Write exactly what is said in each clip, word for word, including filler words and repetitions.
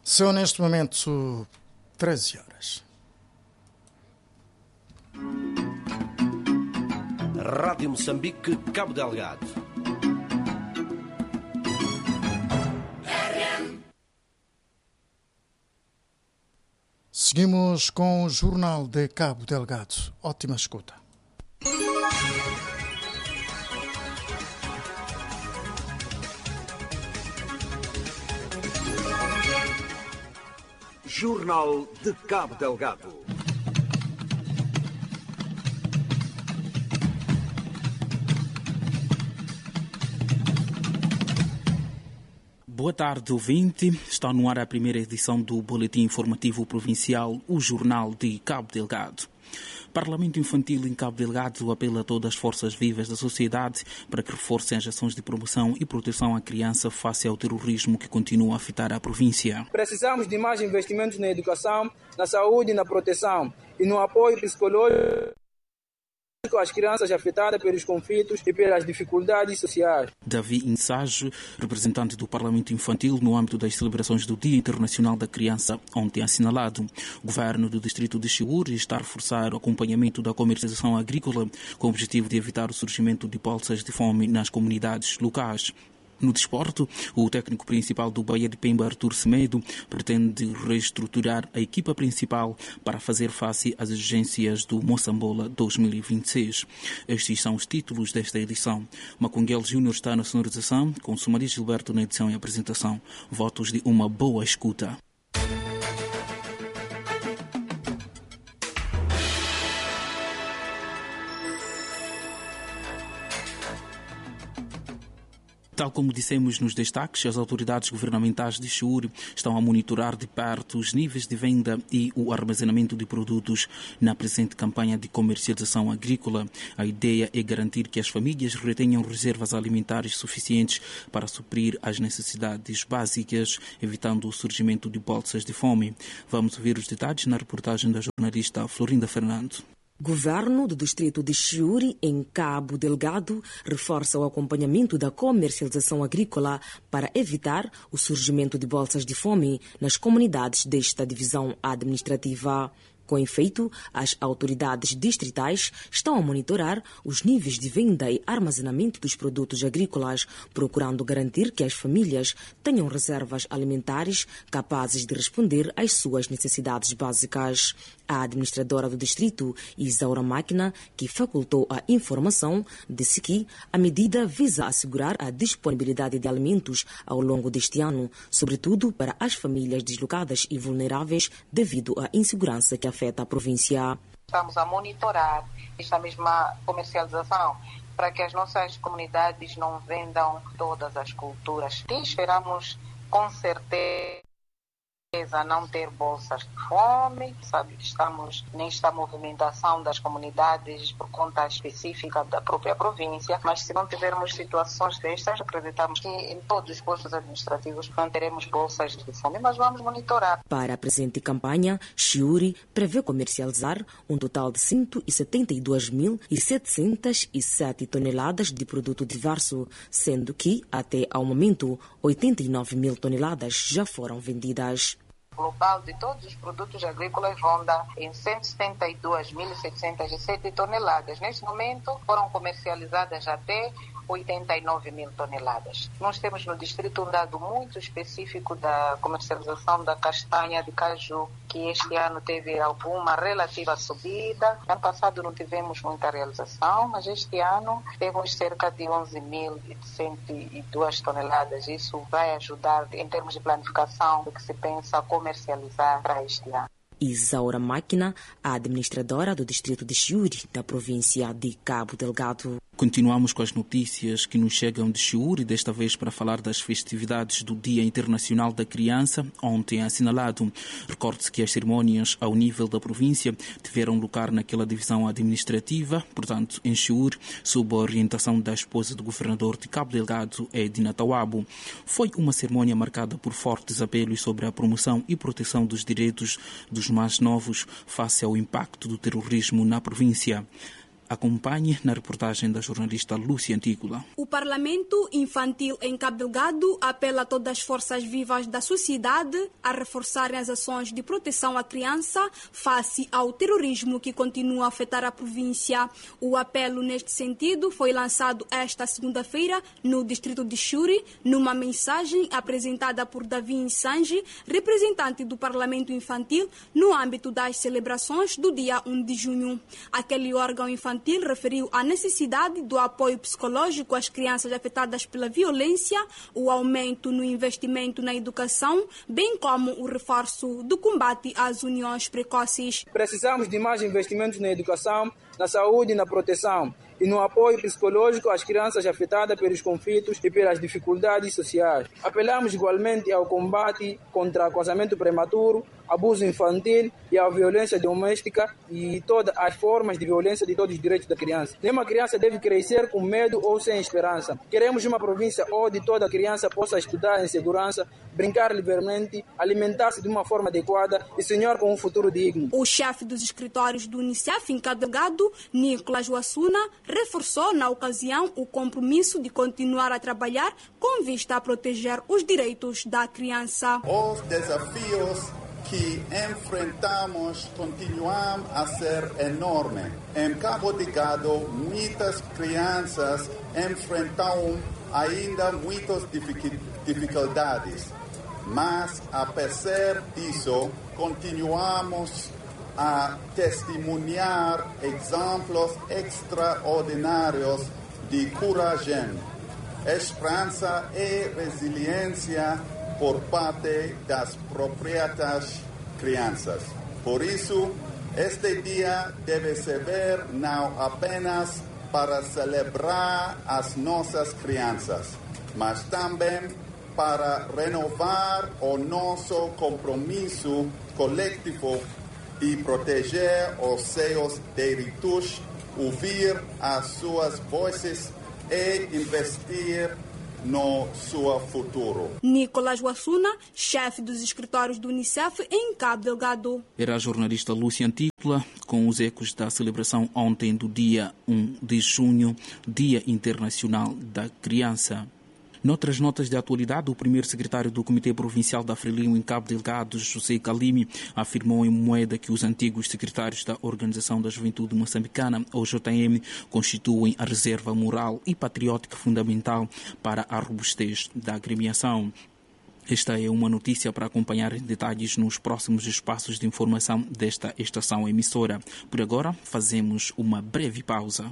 São neste momento treze horas. Rádio Moçambique, Cabo Delgado. Seguimos com o Jornal de Cabo Delgado. Ótima escuta. Jornal de Cabo Delgado. Boa tarde, ouvinte. Está no ar a primeira edição do Boletim Informativo Provincial, o Jornal de Cabo Delgado. Parlamento Infantil em Cabo Delgado apela a todas as forças vivas da sociedade para que reforcem as ações de promoção e proteção à criança face ao terrorismo que continua a afetar a província. Precisamos de mais investimentos na educação, na saúde e na proteção e no apoio psicológico às crianças afetadas pelos conflitos e pelas dificuldades sociais. Davi Insajo, representante do Parlamento Infantil no âmbito das celebrações do Dia Internacional da Criança, ontem assinalado. O governo do distrito de Chiuri está a reforçar o acompanhamento da comercialização agrícola com o objetivo de evitar o surgimento de bolsas de fome nas comunidades locais. No desporto, o técnico principal do Bahia de Pemba, Artur Semedo, pretende reestruturar a equipa principal para fazer face às exigências do Moçambola dois mil e vinte e seis. Estes são os títulos desta edição. Maconguel Júnior está na sonorização, com Sumari Gilberto na edição e apresentação. Votos de uma boa escuta. Tal como dissemos nos destaques, as autoridades governamentais de Chiuri estão a monitorar de perto os níveis de venda e o armazenamento de produtos na presente campanha de comercialização agrícola. A ideia é garantir que as famílias retenham reservas alimentares suficientes para suprir as necessidades básicas, evitando o surgimento de bolsas de fome. Vamos ouvir os detalhes na reportagem da jornalista Florinda Fernando. Governo do distrito de Chiuri, em Cabo Delgado, reforça o acompanhamento da comercialização agrícola para evitar o surgimento de bolsas de fome nas comunidades desta divisão administrativa. Com efeito, as autoridades distritais estão a monitorar os níveis de venda e armazenamento dos produtos agrícolas, procurando garantir que as famílias tenham reservas alimentares capazes de responder às suas necessidades básicas. A administradora do distrito, Isaura Máquina, que facultou a informação, disse que a medida visa assegurar a disponibilidade de alimentos ao longo deste ano, sobretudo para as famílias deslocadas e vulneráveis devido à insegurança que afeta a província. Estamos a monitorar esta mesma comercialização para que as nossas comunidades não vendam todas as culturas. E esperamos, com certeza, não ter bolsas de fome. Sabe que estamos nesta movimentação das comunidades por conta específica da própria província, mas se não tivermos situações destas, acreditamos que em todos os postos administrativos não teremos bolsas de fome, mas vamos monitorar. Para a presente campanha, Chiuri prevê comercializar um total de cento e setenta e duas mil setecentas e sete toneladas de produto diverso, sendo que, até ao momento, oitenta e nove mil toneladas já foram vendidas. O global de todos os produtos agrícolas ronda em cento e setenta e duas mil setecentas e sete toneladas. Neste momento foram comercializadas até oitenta e nove mil toneladas. Nós temos no distrito um dado muito específico da comercialização da castanha de caju, que este ano teve alguma relativa subida. Ano passado não tivemos muita realização, mas este ano temos cerca de onze mil cento e duas toneladas. Isso vai ajudar em termos de planificação do que se pensa comercializar para este ano. Isaura Máquina, a administradora do distrito de Chiuri, da província de Cabo Delgado. Continuamos com as notícias que nos chegam de Chiuri, desta vez para falar das festividades do Dia Internacional da Criança, ontem assinalado. Recorde-se que as cerimónias ao nível da província tiveram lugar naquela divisão administrativa, portanto, em Chiuri, sob a orientação da esposa do governador de Cabo Delgado, Edna Tawabo. Foi uma cerimónia marcada por fortes apelos sobre a promoção e proteção dos direitos dos mais novos face ao impacto do terrorismo na província. Acompanhe na reportagem da jornalista Lúcia Antícola. O Parlamento Infantil em Cabo Delgado apela a todas as forças vivas da sociedade a reforçarem as ações de proteção à criança face ao terrorismo que continua a afetar a província. O apelo neste sentido foi lançado esta segunda-feira no distrito de Churi, numa mensagem apresentada por Davi Insanji, representante do Parlamento Infantil, no âmbito das celebrações do dia um de junho. Aquele órgão infantil referiu a necessidade do apoio psicológico às crianças afetadas pela violência, o aumento no investimento na educação, bem como o reforço do combate às uniões precoces. Precisamos de mais investimentos na educação, na saúde e na proteção, e no apoio psicológico às crianças afetadas pelos conflitos e pelas dificuldades sociais. Apelamos igualmente ao combate contra o casamento prematuro, abuso infantil e a violência doméstica e todas as formas de violência de todos os direitos da criança. Nenhuma criança deve crescer com medo ou sem esperança. Queremos uma província onde toda criança possa estudar em segurança, brincar livremente, alimentar-se de uma forma adequada e sonhar com um futuro digno. O chefe dos escritórios do Unicef em Cabo Delgado, Nicolas Wassuna, reforçou na ocasião o compromisso de continuar a trabalhar com vista a proteger os direitos da criança. Os desafios que enfrentamos continuam a ser enormes. Em Cabo Delgado, muitas crianças enfrentam ainda muitas dificuldades, mas apesar disso, continuamos a testemunhar exemplos extraordinários de coragem, esperança e resiliência por parte das próprias crianças. Por isso, este dia deve servir não apenas para celebrar as nossas crianças, mas também para renovar o nosso compromisso coletivo de proteger os seus direitos, ouvir as suas vozes e investir no seu futuro. Nicolas Wassuna, chefe dos escritórios do Unicef em Cabo Delgado. Era a jornalista Lúcia Antícola com os ecos da celebração ontem do dia um de junho, Dia Internacional da Criança. Noutras notas de atualidade, o primeiro secretário do Comitê Provincial da Frelimo em Cabo Delgado, José Calimi, afirmou em Moeda que os antigos secretários da Organização da Juventude Moçambicana, ou J M, constituem a reserva moral e patriótica fundamental para a robustez da agremiação. Esta é uma notícia para acompanhar em detalhes nos próximos espaços de informação desta estação emissora. Por agora, fazemos uma breve pausa.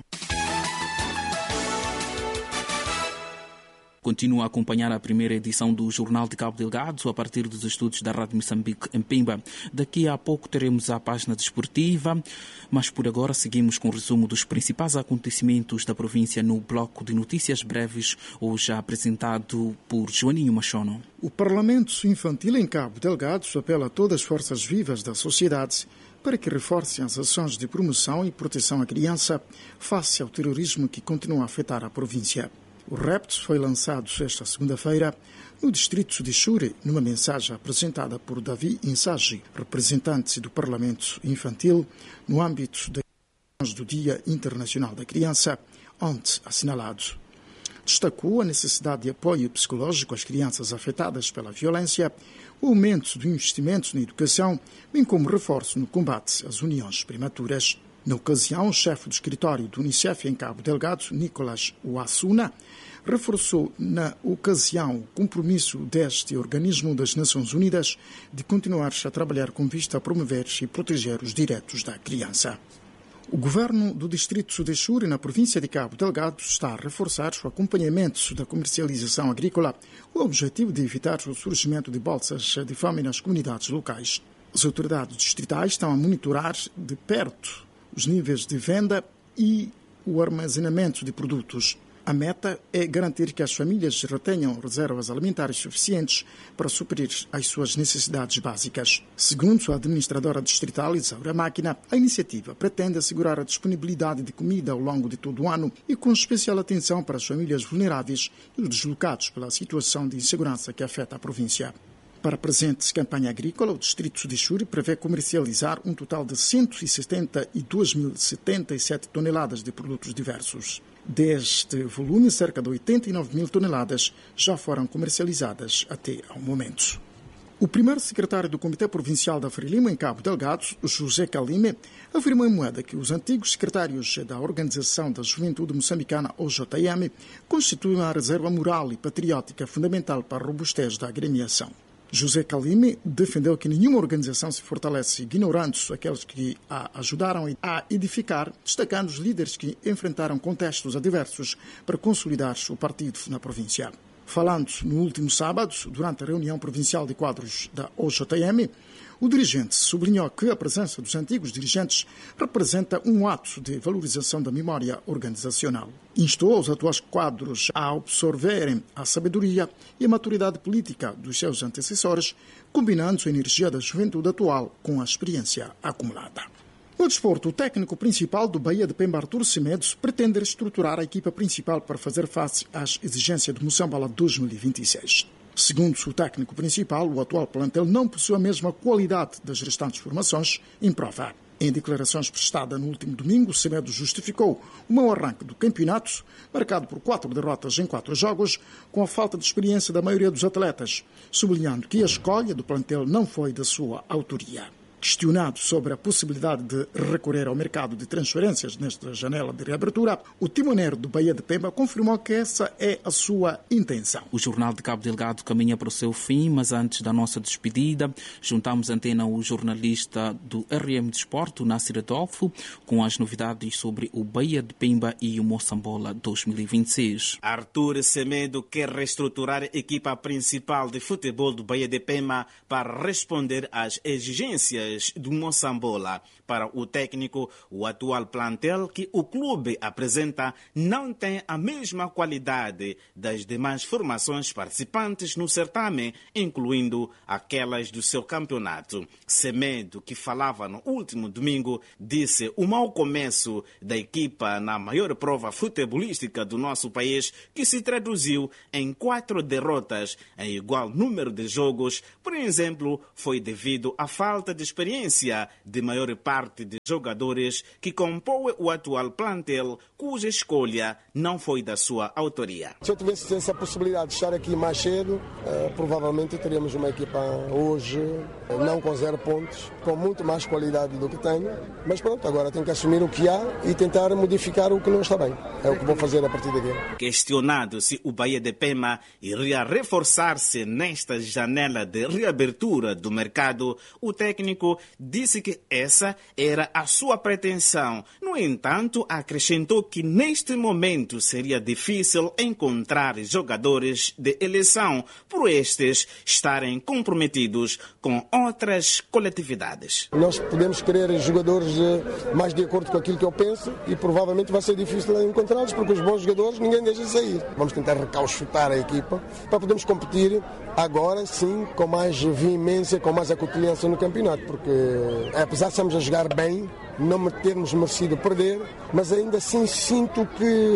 Continua a acompanhar a primeira edição do Jornal de Cabo Delgado a partir dos estúdios da Rádio Moçambique em Pemba. Daqui a pouco teremos a página desportiva, mas por agora seguimos com o resumo dos principais acontecimentos da província no bloco de notícias breves, hoje apresentado por Joaninho Machono. O Parlamento Infantil em Cabo Delgado apela a todas as forças vivas da sociedade para que reforcem as ações de promoção e proteção à criança face ao terrorismo que continua a afetar a província. O repto foi lançado esta segunda-feira no distrito de Churi, numa mensagem apresentada por Davi Insanji, representante do Parlamento Infantil, no âmbito das do Dia Internacional da Criança, ontem assinalado. Destacou a necessidade de apoio psicológico às crianças afetadas pela violência, o aumento do investimento na educação, bem como reforço no combate às uniões prematuras. Na ocasião, o chefe do escritório do Unicef em Cabo Delgado, Nicolas Wassuna, reforçou na ocasião o compromisso deste organismo das Nações Unidas de continuar a trabalhar com vista a promover e proteger os direitos da criança. O governo do distrito de Churi, na província de Cabo Delgado, está a reforçar o acompanhamento da comercialização agrícola, com o objetivo de evitar o surgimento de bolsas de fome nas comunidades locais. As autoridades distritais estão a monitorar de perto os níveis de venda e o armazenamento de produtos. A meta é garantir que as famílias retenham reservas alimentares suficientes para suprir as suas necessidades básicas. Segundo a administradora distrital Isaura Máquina, a iniciativa pretende assegurar a disponibilidade de comida ao longo de todo o ano e com especial atenção para as famílias vulneráveis e os deslocados pela situação de insegurança que afeta a província. Para a presente campanha agrícola, o distrito de Chiuri prevê comercializar um total de cento e setenta e duas mil setenta e sete toneladas de produtos diversos. Deste volume, cerca de oitenta e nove mil toneladas já foram comercializadas até ao momento. O primeiro secretário do Comitê Provincial da Frelimo, em Cabo Delgado, José Calime, afirmou em Moeda que os antigos secretários da Organização da Juventude Moçambicana, O J M, constituem uma reserva moral e patriótica fundamental para a robustez da agremiação. José Calime defendeu que nenhuma organização se fortalece ignorando aqueles que a ajudaram a edificar, destacando os líderes que enfrentaram contextos adversos para consolidar o partido na província. Falando no último sábado, durante a reunião provincial de quadros da O J M, o dirigente sublinhou que a presença dos antigos dirigentes representa um ato de valorização da memória organizacional. Instou os atuais quadros a absorverem a sabedoria e a maturidade política dos seus antecessores, combinando a energia da juventude atual com a experiência acumulada. No desporto, o técnico principal do Bahia de Pemba, Artur Semedo, pretende estruturar a equipa principal para fazer face às exigências do Moçambola dois mil e vinte e seis. Segundo o técnico principal, o atual plantel não possui a mesma qualidade das restantes formações em prova. Em declarações prestadas no último domingo, Semedo justificou o mau arranque do campeonato, marcado por quatro derrotas em quatro jogos, com a falta de experiência da maioria dos atletas, sublinhando que a escolha do plantel não foi da sua autoria. Questionado sobre a possibilidade de recorrer ao mercado de transferências nesta janela de reabertura, o timoneiro do Bahia de Pemba confirmou que essa é a sua intenção. O Jornal de Cabo Delgado caminha para o seu fim, mas antes da nossa despedida, juntamos a antena ao jornalista do R M Desporto, Nassir Adolfo, com as novidades sobre o Bahia de Pemba e o Moçambola dois mil e vinte e seis. Artur Semedo quer reestruturar a equipa principal de futebol do Bahia de Pemba para responder às exigências do Moçambola. Para o técnico, o atual plantel que o clube apresenta não tem a mesma qualidade das demais formações participantes no certame, incluindo aquelas do seu campeonato. Semedo, que falava no último domingo, disse o mau começo da equipa na maior prova futebolística do nosso país, que se traduziu em quatro derrotas em igual número de jogos, por exemplo, foi devido à falta de experiência de maior parte de jogadores que compõem o atual plantel, cuja escolha não foi da sua autoria. Se eu tivesse essa possibilidade de estar aqui mais cedo, uh, provavelmente teríamos uma equipa hoje, uh, não com zero pontos, com muito mais qualidade do que tenho, mas pronto, agora tenho que assumir o que há e tentar modificar o que não está bem. É o que vou fazer a partir daqui. Questionado se o Bahia de Pemba iria reforçar-se nesta janela de reabertura do mercado, o técnico disse que essa era a sua pretensão. No entanto, acrescentou que neste momento seria difícil encontrar jogadores de eleição, por estes estarem comprometidos com outras coletividades. Nós podemos querer jogadores mais de acordo com aquilo que eu penso e provavelmente vai ser difícil encontrá-los, porque os bons jogadores ninguém deixa sair. Vamos tentar recauchutar a equipa para podermos competir agora sim com mais veemência, com mais acutilhança no campeonato, porque apesar de estarmos a jogar bem, não termos merecido perder, mas ainda assim sinto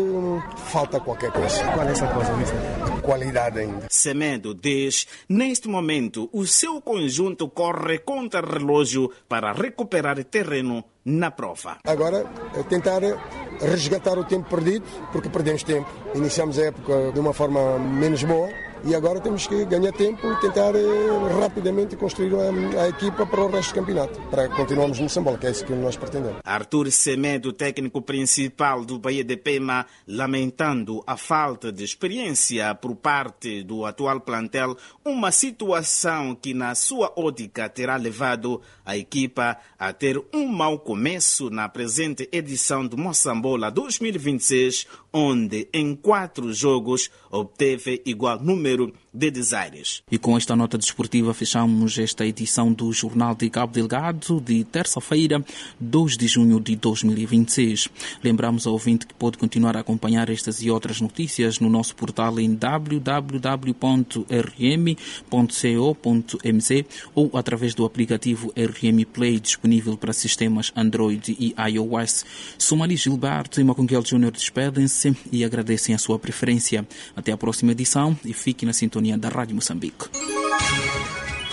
que falta qualquer coisa. Qual é essa coisa, mister? Qualidade ainda. Semedo diz, neste momento, o seu conjunto corre contra relógio para recuperar terreno na prova. Agora, tentar resgatar o tempo perdido, porque perdemos tempo. Iniciamos a época de uma forma menos boa e agora temos que ganhar tempo e tentar rapidamente construir a, a equipa para o resto do campeonato, para continuarmos no Moçambola, que é isso que nós pretendemos. Artur Semedo, técnico principal do Bahia de Pemba, lamentando a falta de experiência por parte do atual plantel, uma situação que, na sua ótica, terá levado a equipa a ter um mau começo na presente edição do Moçambola dois mil e vinte e seis, onde em quatro jogos obteve igual número de desaires. E com esta nota desportiva fechamos esta edição do Jornal de Cabo Delgado de terça-feira, dois de junho de dois mil e vinte e seis. Lembramos ao ouvinte que pode continuar a acompanhar estas e outras notícias no nosso portal em w w w ponto r m ponto co ponto m z ou através do aplicativo R M Play disponível para sistemas Android e iOS. Somali Gilberto e Macunguel Júnior despedem-se e agradecem a sua preferência. Até a próxima edição e fique na sintonia da Rádio Moçambique.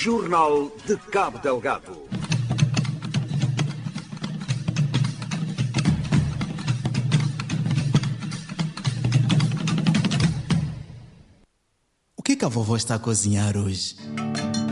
Jornal de Cabo Delgado. O que que a vovó está a cozinhar hoje?